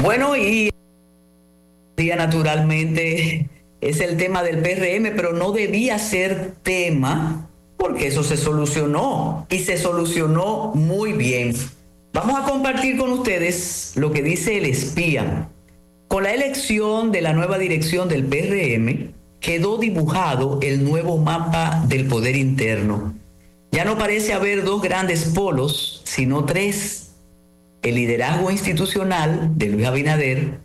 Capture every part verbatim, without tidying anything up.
Bueno, y día naturalmente es el tema del P R M, pero no debía ser tema porque eso se solucionó y se solucionó muy bien. Vamos a compartir con ustedes lo que dice el espía. Con la elección de la nueva dirección del P R M, quedó dibujado el nuevo mapa del poder interno. Ya no parece haber dos grandes polos, sino tres. El liderazgo institucional de Luis Abinader,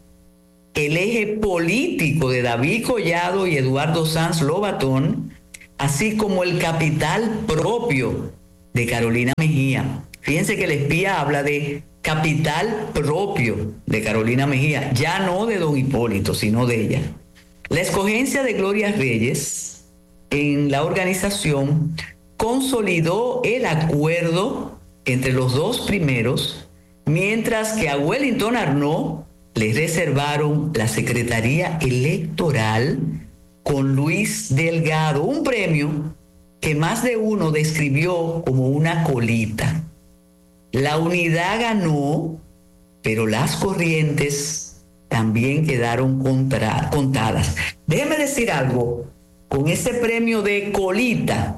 el eje político de David Collado y Eduardo Sanz Lobatón, así como el capital propio de Carolina Mejía. Fíjense que el espía habla de capital propio de Carolina Mejía, ya no de don Hipólito, sino de ella. La escogencia de Gloria Reyes en la organización consolidó el acuerdo entre los dos primeros, mientras que a Wellington Arnaud le reservaron la Secretaría Electoral con Luis Delgado, un premio que más de uno describió como una colita. La unidad ganó, pero las corrientes también quedaron contra, contadas. Déjeme decir algo, con ese premio de colita,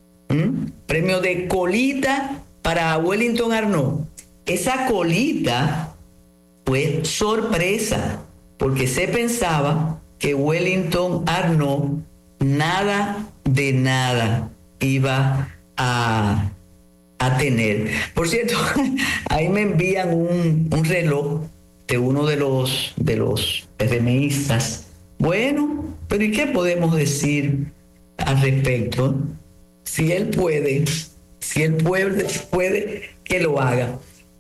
¿m? premio de colita para Wellington Arnaud, esa colita fue sorpresa, porque se pensaba que Wellington Arnaud nada de nada iba a, a tener. Por cierto, ahí me envían un, un reloj de uno de los, de los PRMistas. Bueno, pero ¿y qué podemos decir al respecto? Si él puede, si él puede, puede que lo haga.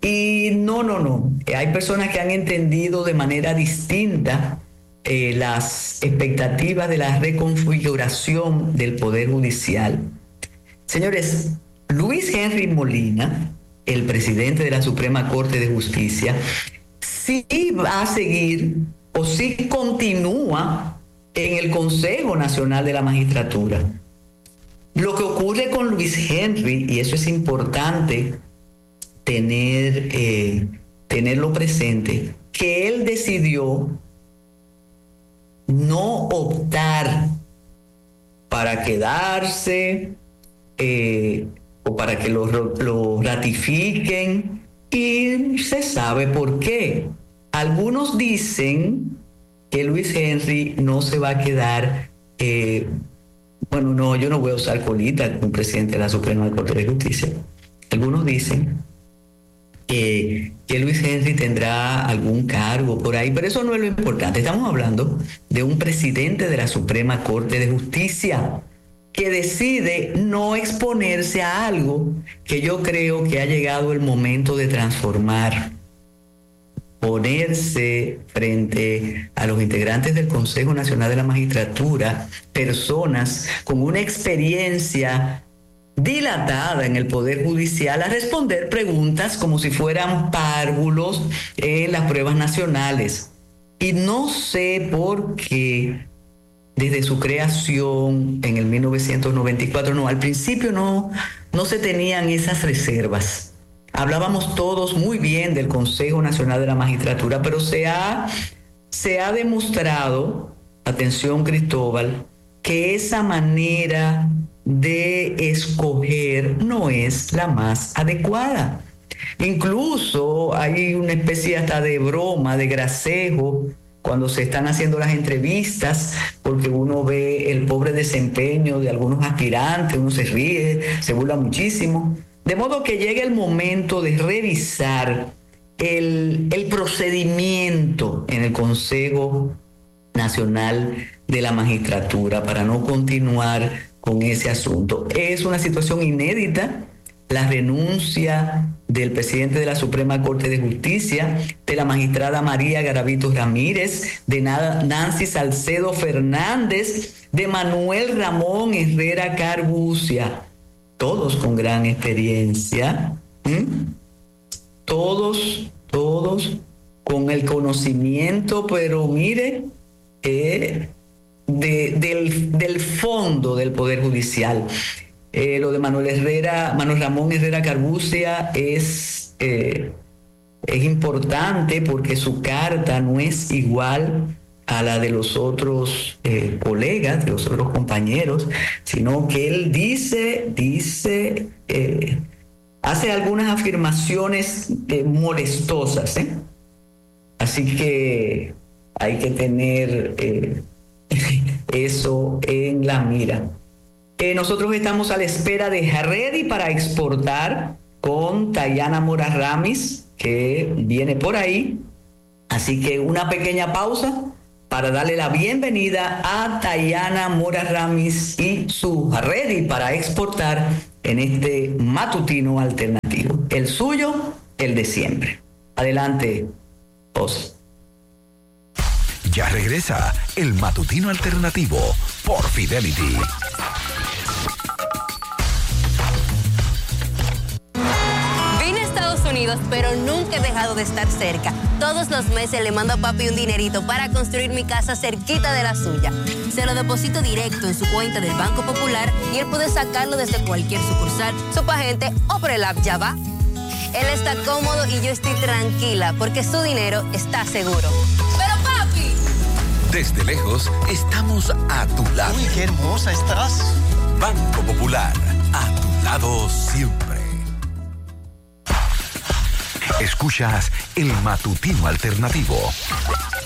Y no, no, no. Hay personas que han entendido de manera distinta eh, las expectativas de la reconfiguración del Poder Judicial. Señores, Luis Henry Molina, el presidente de la Suprema Corte de Justicia, sí va a seguir o sí continúa en el Consejo Nacional de la Magistratura. Lo que ocurre con Luis Henry, y eso es importante tener, eh, tenerlo presente, que él decidió no optar para quedarse eh, o para que lo, lo ratifiquen, y se sabe por qué. Algunos dicen que Luis Henry no se va a quedar, eh, bueno, no, yo no voy a usar colita como presidente de la Suprema Corte de Justicia. Algunos dicen Que, que Luis Henry tendrá algún cargo por ahí, pero eso no es lo importante. Estamos hablando de un presidente de la Suprema Corte de Justicia que decide no exponerse a algo que yo creo que ha llegado el momento de transformar. Ponerse frente a los integrantes del Consejo Nacional de la Magistratura, personas con una experiencia dilatada en el Poder Judicial, a responder preguntas como si fueran párvulos en las pruebas nacionales. Y no sé por qué desde su creación en el mil novecientos noventa y cuatro, no, al principio no, no se tenían esas reservas. Hablábamos todos muy bien del Consejo Nacional de la Magistratura, pero se ha, se ha demostrado, atención Cristóbal, que esa manera de escoger no es la más adecuada. Incluso hay una especie hasta de broma, de gracejo, cuando se están haciendo las entrevistas, porque uno ve el pobre desempeño de algunos aspirantes, uno se ríe, se burla muchísimo. De modo que llega el momento de revisar el, el procedimiento en el Consejo Nacional de la Magistratura para no continuar con ese asunto. Es una situación inédita, la renuncia del presidente de la Suprema Corte de Justicia, de la magistrada María Garavito Ramírez, de Nancy Salcedo Fernández, de Manuel Ramón Herrera Carbucia, todos con gran experiencia, ¿Mm? todos, todos con el conocimiento, pero mire, eh, De, del, del fondo del Poder Judicial. Eh, lo de Manuel Herrera, Manuel Ramón Herrera Carbucia es eh, es importante porque su carta no es igual a la de los otros eh, colegas, de los otros compañeros, sino que él dice, dice, eh, hace algunas afirmaciones eh, molestosas, ¿eh? Así que hay que tener eh, eso en la mira. Eh, nosotros estamos a la espera de Ready para exportar con Tayana Mora Ramis, que viene por ahí. Así que una pequeña pausa para darle la bienvenida a Tayana Mora Ramis y su Ready para exportar en este matutino alternativo. El suyo, el de siempre. Adelante, José. Ya regresa el matutino alternativo por Fidelity. Vine a Estados Unidos, pero nunca he dejado de estar cerca. Todos los meses le mando a papi un dinerito para construir mi casa cerquita de la suya. Se lo deposito directo en su cuenta del Banco Popular y él puede sacarlo desde cualquier sucursal, Superagente o por el app Ya Va. Él está cómodo y yo estoy tranquila porque su dinero está seguro. ¡Pero papi! Desde lejos, estamos a tu lado. ¡Uy, qué hermosa estás! Banco Popular, a tu lado siempre. Escuchas el matutino alternativo.